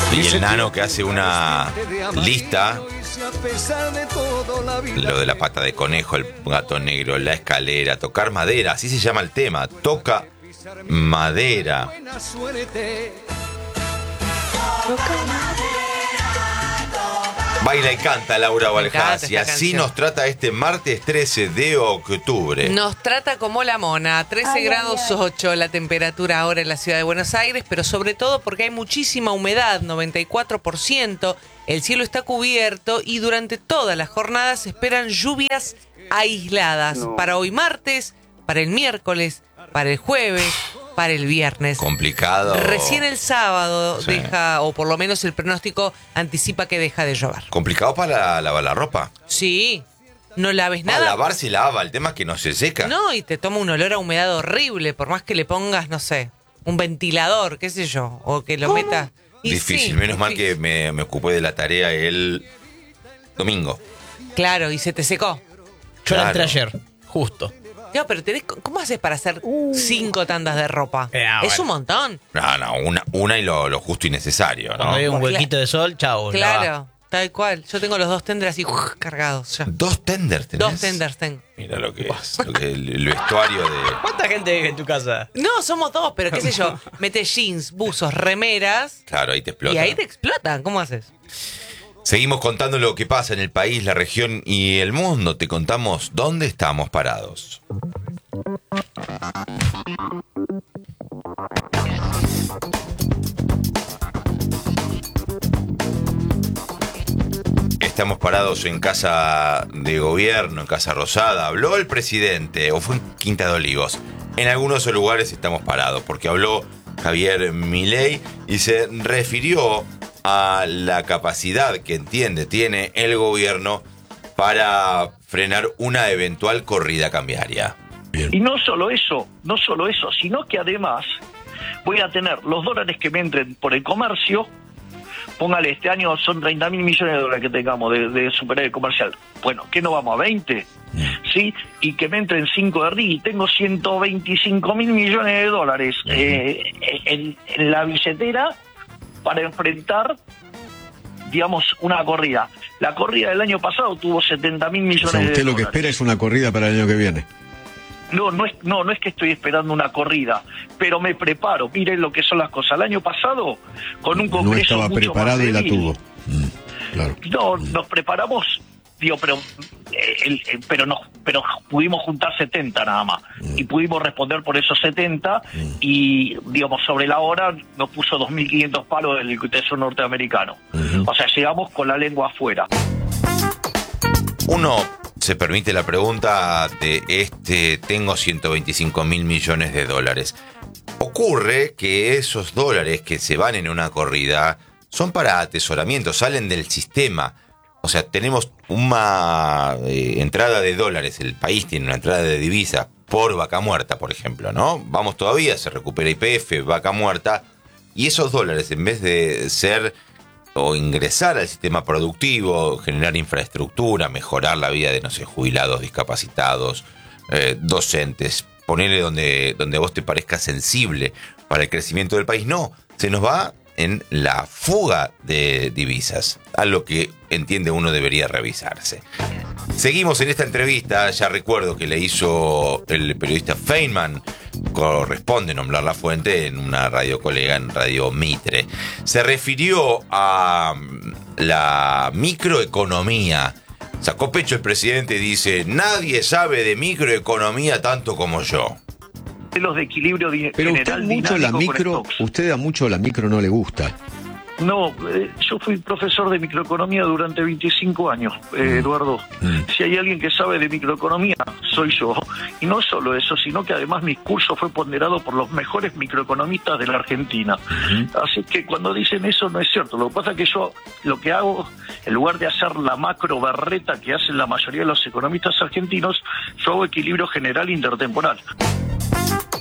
Y el nano que hace una lista, lo de la pata de conejo, el gato negro, la escalera, tocar madera, así se llama el tema, toca madera. Baila y canta Laura Valjas, y así nos trata este martes 13 de octubre. Nos trata como la mona, 13 grados 8 la temperatura ahora en la ciudad de Buenos Aires, pero sobre todo porque hay muchísima humedad, 94%, el cielo está cubierto y durante todas las jornadas se esperan lluvias aisladas para hoy martes, para el miércoles, para el jueves, para el viernes. Complicado. Recién el sábado Sí. deja, o por lo menos el pronóstico anticipa que deja de llover. Complicado para lavar la ropa. Sí, no laves Para nada. lavar se lava, el tema es que no se seca. No, y te toma un olor a humedad horrible, por más que le pongas, no sé, un ventilador, qué sé yo, o que lo metas. Y Difícil, sí, menos mal difícil. que me ocupé de la tarea el domingo. Claro, y se te secó. Yo la Claro. entré ayer, justo. No, pero ¿cómo haces para hacer 5 tandas de ropa? Es bueno. un montón. No, una y lo justo y necesario, Cuando ¿no? hay un Pues huequito de sol, chao. Claro, tal cual. Yo tengo los 2 tenders así cargados ya. 2 tenders tenés. 2 tenders tengo. Mira lo que es, el vestuario de... ¿Cuánta gente vive en tu casa? No, somos 2, pero qué sé yo. Metes jeans, buzos, remeras. Claro, ahí te explota. Y ahí te explotan. ¿Cómo haces? Seguimos contando lo que pasa en el país, la región y el mundo. Te contamos dónde estamos parados. Estamos parados en Casa de Gobierno, en Casa Rosada. Habló el presidente, o fue en Quinta de Olivos. En algunos lugares estamos parados, porque habló Javier Milei y se refirió a la capacidad que entiende tiene el gobierno para frenar una eventual corrida cambiaria. Y no solo eso, sino que además voy a tener los dólares que me entren por el comercio. Póngale, este año son 30.000 millones de dólares que tengamos de superávit comercial. Bueno, ¿qué no vamos a 20? ¿Sí? Y que me entren 5 de RI. Tengo 125.000 millones de dólares en la billetera para enfrentar, digamos, una corrida. La corrida del año pasado tuvo 70.000 millones O sea, de usted lo dólares. que espera es una corrida para el año que viene. No es que estoy esperando una corrida, pero me preparo. Miren lo que son las cosas. El año pasado, con un No congreso estaba mucho preparado más y la débil, tuvo. Claro. No, nos preparamos, digo, pero pudimos juntar 70 nada más. Y pudimos responder por esos 70 y, digamos, sobre la hora nos puso 2.500 palos del Tesoro norteamericano. O sea, llegamos con la lengua afuera. Uno se permite la pregunta de tengo 125.000 millones de dólares. Ocurre que esos dólares que se van en una corrida son para atesoramiento, salen del sistema. O sea, tenemos una entrada de dólares, el país tiene una entrada de divisas por vaca muerta, por ejemplo, ¿no? Vamos todavía, se recupera YPF, vaca muerta, y esos dólares, en vez de ser o ingresar al sistema productivo, generar infraestructura, mejorar la vida de, no sé, jubilados, discapacitados, docentes, ponerle donde a vos te parezca sensible para el crecimiento del país, no, se nos va en la fuga de divisas, algo que entiende uno debería revisarse. Seguimos en esta entrevista, ya recuerdo que le hizo el periodista Feynman, corresponde nombrar la fuente en una radio colega, en Radio Mitre. Se refirió a la microeconomía. Sacó pecho el presidente y dice, nadie sabe de microeconomía tanto como yo. Los de equilibrio Pero usted general mucho la dinámico con micro, stocks. usted a mucho la micro no le gusta. No, yo fui profesor de microeconomía durante 25 años, Eduardo. Si hay alguien que sabe de microeconomía, soy yo. Y no solo eso, sino que además mi curso fue ponderado por los mejores microeconomistas de la Argentina. Así que cuando dicen eso no es cierto. Lo que pasa es que yo lo que hago, en lugar de hacer la macro berreta que hacen la mayoría de los economistas argentinos, yo hago equilibrio general intertemporal.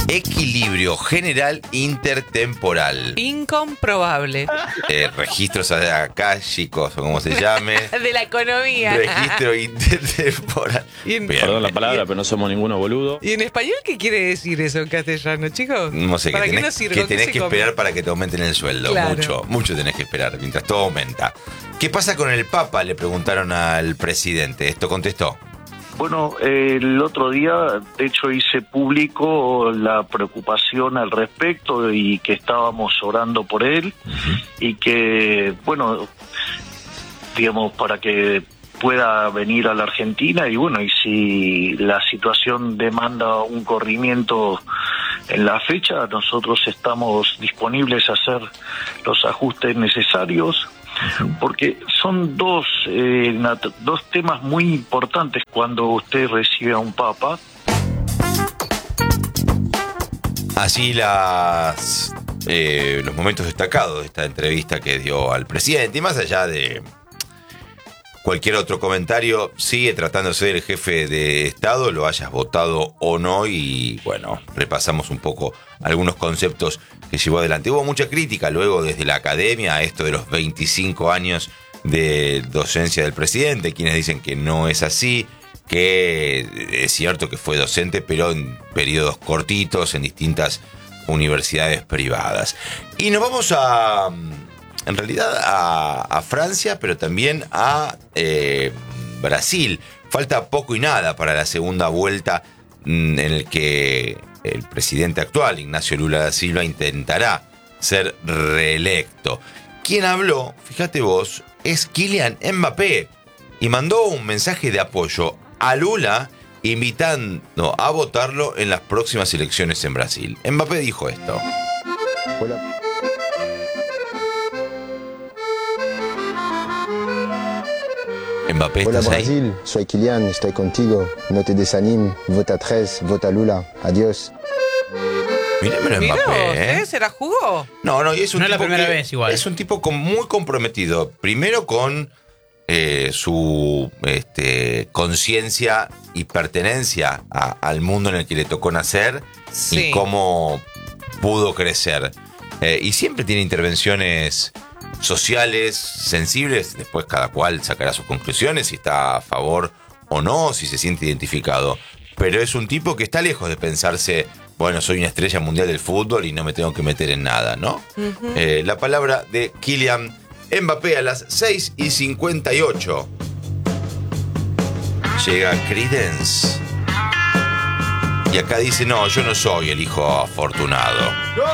Equilibrio general intertemporal. Incomprobable. Registros acálicos o como se llame. De la economía. Registro intertemporal. Y en, Bien. Perdón la palabra, pero no somos ninguno boludo. ¿Y en español qué quiere decir eso en castellano, chicos? No sé, ¿Para que qué tenés, nos sirve? que, ¿Con qué tenés se que come? esperar para que te aumenten el sueldo. Claro. Mucho tenés que esperar, mientras todo aumenta. ¿Qué pasa con el Papa? Le preguntaron al presidente. Esto contestó. Bueno, el otro día, de hecho, hice público la preocupación al respecto y que estábamos orando por él y que, bueno, digamos, para que pueda venir a la Argentina y bueno, y si la situación demanda un corrimiento en la fecha, nosotros estamos disponibles a hacer los ajustes necesarios. Porque son dos temas muy importantes cuando usted recibe a un papa. Así los momentos destacados de esta entrevista que dio al presidente. Y más allá de cualquier otro comentario, sigue tratándose del jefe de Estado, lo hayas votado o no. Y bueno, repasamos un poco algunos conceptos que llevó adelante. Hubo mucha crítica luego desde la academia a esto de los 25 años de docencia del presidente, quienes dicen que no es así, que es cierto que fue docente, pero en periodos cortitos, en distintas universidades privadas. Y nos vamos en realidad a Francia, pero también a Brasil. Falta poco y nada para la segunda vuelta en el que el presidente actual, Ignacio Lula da Silva, intentará ser reelecto. Quien habló, fíjate vos, es Kylian Mbappé y mandó un mensaje de apoyo a Lula invitando a votarlo en las próximas elecciones en Brasil. Mbappé dijo esto. Hola. Mbappé, Hola ¿estás ahí? Brasil, soy Kylian, estoy contigo. No te desanimes, vota 3, vota Lula. Adiós. Míramelo Mirá, Mbappé, ¿eh? ¿se la jugó? No, y es un No es la tipo primera que vez igual. Es un tipo muy comprometido. Primero con su conciencia y pertenencia al mundo en el que le tocó nacer Sí. y cómo pudo crecer. Y siempre tiene intervenciones sociales, sensibles. Después cada cual sacará sus conclusiones, si está a favor o no, si se siente identificado. Pero es un tipo que está lejos de pensarse, bueno, soy una estrella mundial del fútbol y no me tengo que meter en nada, ¿no? La palabra de Kylian Mbappé a las 6:58. Llega Creedence. Y acá dice, no, yo no soy el hijo afortunado.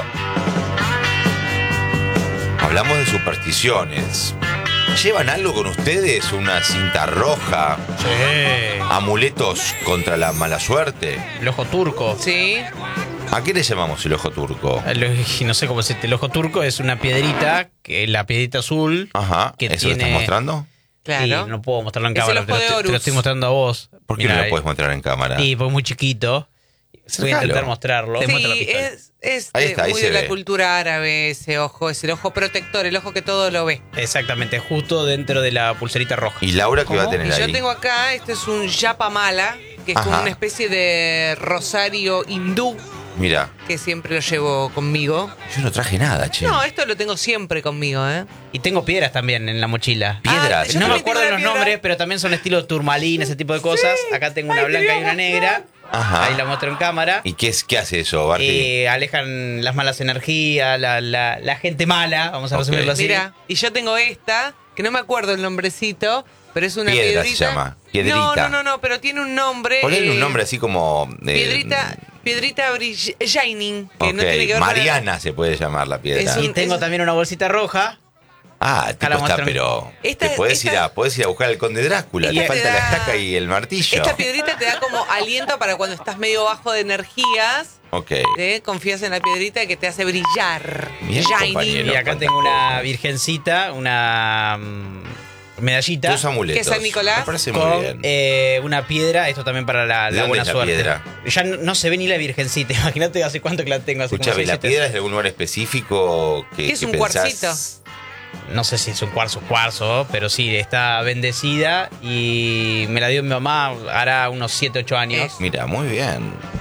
Hablamos de supersticiones. ¿Llevan algo con ustedes? ¿Una cinta roja? Sí. ¿Amuletos contra la mala suerte? El ojo turco. Sí. ¿A qué le llamamos el ojo turco? No sé cómo se El ojo turco es una piedrita, que la piedrita azul. Ajá, que ¿eso lo tiene... estás mostrando? Claro. Sí, no puedo mostrarlo en Es el cámara, ojo de te Horus. lo estoy mostrando a vos. ¿Por qué Mirá, no lo puedes mostrar en cámara? Sí, porque es muy chiquito. Voy a intentar Sacalo. mostrarlo. Te muestro la Sí, pistola. es Ahí está, ahí muy se de la ve. cultura árabe ese ojo, es el ojo protector, el ojo que todo lo ve. Exactamente, justo dentro de la pulserita roja. ¿Y Laura qué va a ¿Cómo? tener Y ahí? yo tengo acá, este es un yapamala, que es como Ajá. una especie de rosario hindú, Mira, que siempre lo llevo conmigo. yo no traje nada, che. No, esto lo tengo siempre conmigo, ¿eh? Y tengo piedras también en la mochila. Piedras. yo No me también acuerdo tengo los una piedra. nombres, pero también son estilo turmalín, ese tipo de cosas. Acá tengo una Ay, te blanca voy y a una negra. mostrar. Ajá. Ahí la muestro en cámara. ¿Y qué hace eso, Barty? Alejan las malas energías, la gente mala, vamos a Ok. resumirlo así. Mira, y yo tengo esta, que no me acuerdo el nombrecito, pero es una Piedra se piedrita. llama, piedrita. No, pero tiene un nombre. Ponle un nombre así como... Piedrita Shining, que ok, no tiene que ver Mariana se puede llamar la piedra. Es un- Y tengo también una bolsita roja. Ah, el tipo la está, muestro. pero... Esta- te podés ir a buscar al conde Drácula. Esta Te falta te la da- estaca y el martillo. Esta piedrita te da como aliento para cuando estás medio bajo de energías. Ok. Confías en la piedrita que te hace brillar. Bien, compañero. Y acá tengo una virgencita, una medallita. Tus amuletos. ¿Qué es San Nicolás? Me parece muy Con bien. una piedra, esto también para ¿De la dónde buena es la suerte. piedra? Ya no se ve ni la virgencita, imagínate hace cuánto que la tengo. Hace como Escúchame, 6, ¿la 7 piedra es de algún lugar específico que ¿Qué es que un pensás? cuarcito? No sé si es un cuarzo, pero sí, está bendecida y me la dio mi mamá hará unos 7, 8 años. Mira, muy bien.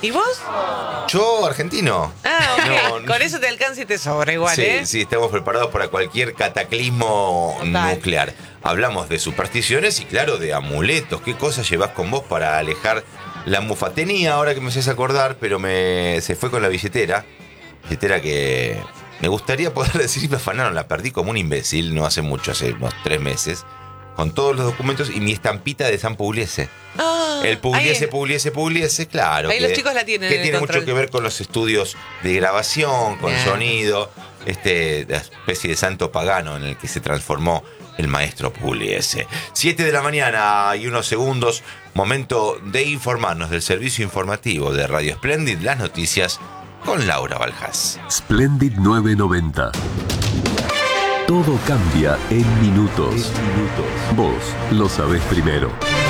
¿Y vos? Yo, argentino. Ah, ok. No, Con eso te alcanza y te sobra igual, sí, ¿eh? sí, estamos preparados para cualquier cataclismo Total. nuclear. Hablamos de supersticiones y, claro, de amuletos. ¿Qué cosas llevas con vos para alejar la mufa? Tenía, ahora que me haces acordar, pero se fue con la billetera. Billetera que me gustaría poder decir, me afanaron, la perdí como un imbécil, no hace mucho, hace unos 3 meses, con todos los documentos y mi estampita de San Pugliese. Ah, El Pugliese, ahí- Pugliese, claro. Ahí los chicos la tienen Que en el tiene control. mucho que ver con los estudios de grabación, con Bien. sonido, la especie de santo pagano en el que se transformó el maestro Pugliese. 7 de la mañana y unos segundos, momento de informarnos del servicio informativo de Radio Splendid, las noticias con Laura Baljas. Splendid 990. Todo cambia en minutos. Vos lo sabés primero.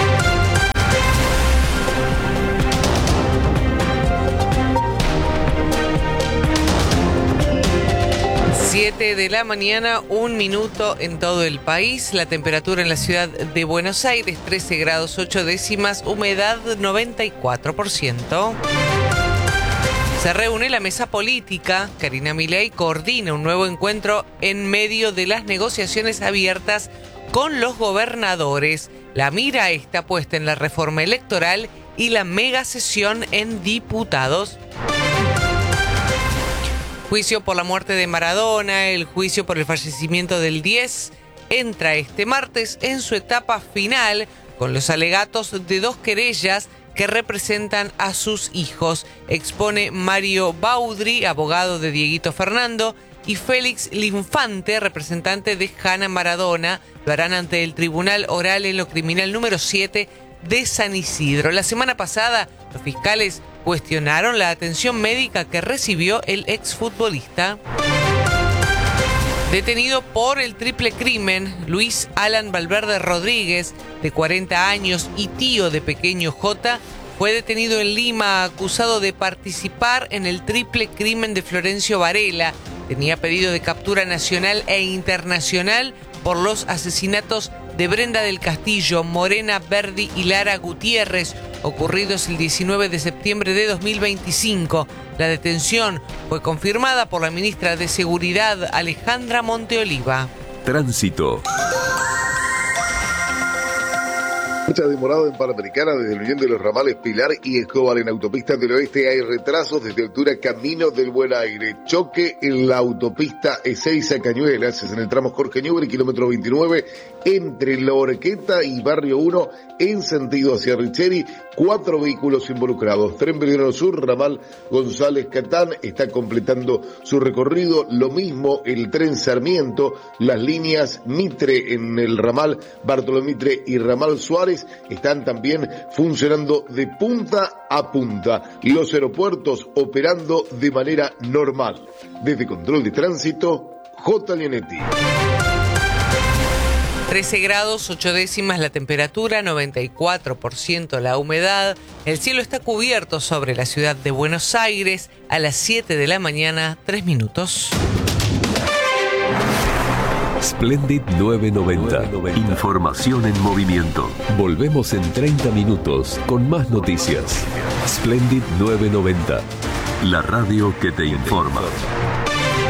Siete de la mañana, 1 minuto en todo el país. La temperatura en la ciudad de Buenos Aires, 13 grados 8 décimas, humedad 94%. Se reúne la mesa política. Karina Milei coordina un nuevo encuentro en medio de las negociaciones abiertas con los gobernadores. La mira está puesta en la reforma electoral y la mega sesión en diputados. Juicio por la muerte de Maradona, el juicio por el fallecimiento del 10, entra este martes en su etapa final con los alegatos de 2 querellas que representan a sus hijos. Expone Mario Baudri, abogado de Dieguito Fernando, y Félix Linfante, representante de Hanna Maradona. Lo harán ante el Tribunal Oral en lo Criminal número 7 de San Isidro. La semana pasada, los fiscales cuestionaron la atención médica que recibió el exfutbolista. Detenido por el triple crimen, Luis Alan Valverde Rodríguez, de 40 años y tío de pequeño J, fue detenido en Lima acusado de participar en el triple crimen de Florencio Varela. Tenía pedido de captura nacional e internacional por los asesinatos de Brenda del Castillo, Morena Verdi y Lara Gutiérrez, ocurridos el 19 de septiembre de 2025. La detención fue confirmada por la ministra de Seguridad, Alejandra Monteoliva. Tránsito. Mucha demorada en Panamericana desde la unión de los ramales Pilar y Escobar. En autopista del oeste hay retrasos desde altura Camino del Buen Aire. Choque en la autopista E6 a Cañuelas, es en el tramo Jorge Newbery, kilómetro 29, entre La Horqueta y Barrio 1, en sentido hacia Richeri. 4 vehículos involucrados. Tren Belgrano Sur, ramal González Catán, está completando su recorrido. Lo mismo el tren Sarmiento, las líneas Mitre en el ramal Bartolomé Mitre y ramal Suárez están también funcionando de punta a punta. Los aeropuertos operando de manera normal. Desde Control de Tránsito, J. Leonetti. 13 grados 8 décimas la temperatura, 94% la humedad. El cielo está cubierto sobre la ciudad de Buenos Aires a las 7 de la mañana, 3 minutos. Splendid 990. Información en movimiento. Volvemos en 30 minutos con más noticias. Splendid 990. La radio que te informa.